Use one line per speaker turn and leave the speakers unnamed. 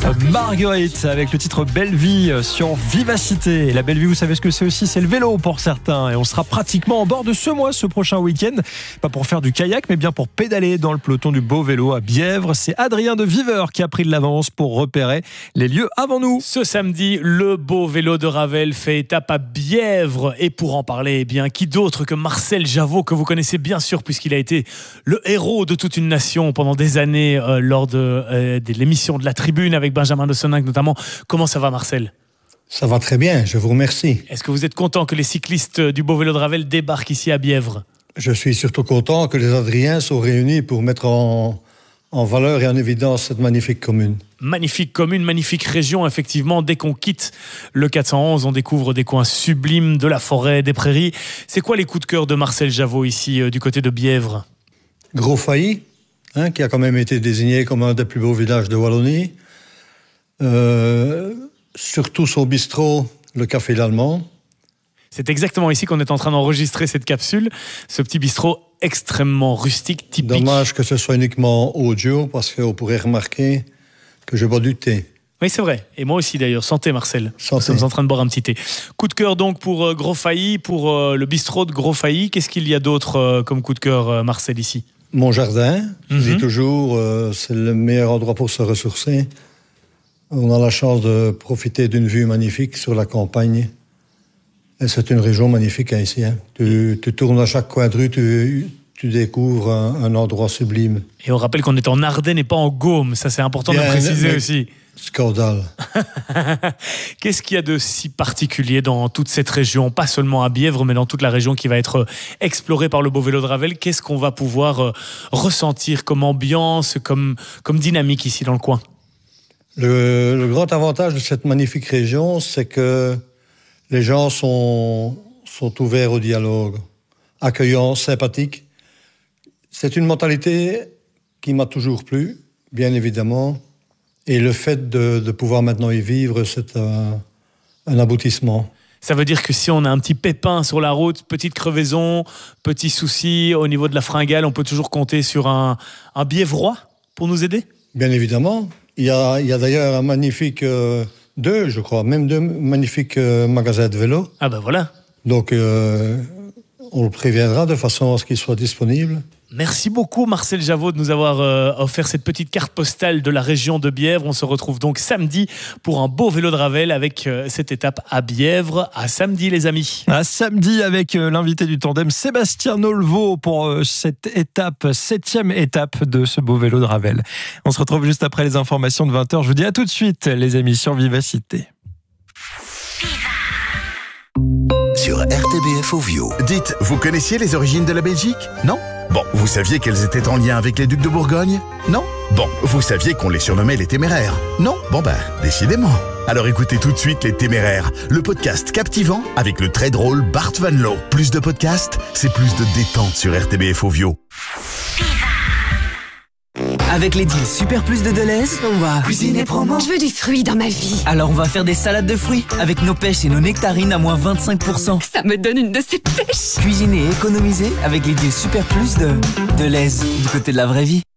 Marguerite avec le titre Belle Vie sur Vivacité. Et la belle vie, vous savez ce que c'est aussi, c'est le vélo pour certains. Et on sera pratiquement en bord de Semois ce prochain week-end. Pas pour faire du kayak, mais bien pour pédaler dans le peloton du beau vélo à Bièvre. C'est Adrien de Viveur qui a pris de l'avance pour repérer les lieux avant nous.
Ce samedi, le beau vélo de Ravel fait étape à Bièvre. Et pour en parler, eh bien, qui d'autre que Marcel Javot, que vous connaissez bien sûr, puisqu'il a été le héros de toute une nation pendant des années lors de l'émission de la Tribune avec Benjamin de Soninck notamment. Comment ça va, Marcel ?
Ça va très bien, je vous remercie.
Est-ce que vous êtes content que les cyclistes du beau vélo de Ravel débarquent ici à Bièvre ?
Je suis surtout content que les Adriens soient réunis pour mettre en valeur et en évidence cette magnifique commune. Magnifique
commune, magnifique région, effectivement. Dès qu'on quitte le 411, on découvre des coins sublimes de la forêt, des prairies. C'est quoi les coups de cœur de Marcel Javot ici, du côté de Bièvre ?
Grosfailly, qui a quand même été désigné comme un des plus beaux villages de Wallonie. Surtout son bistrot, le Café l'Allemand.
C'est exactement ici qu'on est en train d'enregistrer cette capsule. Ce petit bistrot extrêmement rustique, typique.
Dommage que ce soit uniquement audio, parce qu'on pourrait remarquer que je bois du thé.
Oui, c'est vrai. Et moi aussi, d'ailleurs. Santé, Marcel.
Santé.
Nous sommes en train de boire un petit thé. Coup de cœur, donc, pour Grosfailly, pour le bistrot de Grosfailly. Qu'est-ce qu'il y a d'autre comme coup de cœur, Marcel, ici ?
Mon jardin. Je dis toujours, c'est le meilleur endroit pour se ressourcer. On a la chance de profiter d'une vue magnifique sur la campagne. Et c'est une région magnifique ici. Tu tournes à chaque coin de rue, tu découvres un endroit sublime.
Et on rappelle qu'on est en Ardennes et pas en Gaume. Ça, c'est important de préciser aussi.
Scandale.
Qu'est-ce qu'il y a de si particulier dans toute cette région ? Pas seulement à Bièvre, mais dans toute la région qui va être explorée par le beau vélo de Ravel. Qu'est-ce qu'on va pouvoir ressentir comme ambiance, comme dynamique ici dans le coin ?
Le grand avantage de cette magnifique région, c'est que les gens sont ouverts au dialogue, accueillants, sympathiques. C'est une mentalité qui m'a toujours plu, bien évidemment. Et le fait de pouvoir maintenant y vivre, c'est un aboutissement.
Ça veut dire que si on a un petit pépin sur la route, petite crevaison, petit souci au niveau de la fringale, on peut toujours compter sur un Bièvrois pour nous aider ?
Bien évidemment. Il y a d'ailleurs un magnifique, deux magnifiques magasins de vélo.
Ah ben voilà.
Donc, on le préviendra de façon à ce qu'il soit disponible.
Merci beaucoup Marcel Javot de nous avoir offert cette petite carte postale de la région de Bièvre. On se retrouve donc samedi pour un beau vélo de Ravel avec cette étape à Bièvre. À samedi les amis.
À samedi avec l'invité du tandem Sébastien Nolveau pour cette étape, 7e étape de ce beau vélo de Ravel. On se retrouve juste après les informations de 20h. Je vous dis à tout de suite les émissions Vivacité.
Sur RTBF Ovio.
Dites, vous connaissiez les origines de la Belgique ? Non ? Bon, vous saviez qu'elles étaient en lien avec les ducs de Bourgogne ? Non ? Bon, vous saviez qu'on les surnommait les Téméraires ? Non ? Bon décidément. Alors écoutez tout de suite Les Téméraires, le podcast captivant avec le très drôle Bart Van Loo. Plus de podcasts, c'est plus de détente sur RTBF Ovio.
Avec les deals Super Plus de Deleuze, on va cuisiner promo.
Je veux du fruit dans ma vie.
Alors on va faire des salades de fruits avec nos pêches et nos nectarines à moins 25%.
Ça me donne une de ces pêches.
Cuisiner et économiser avec les deals Super Plus de Deleuze, du côté de la vraie vie.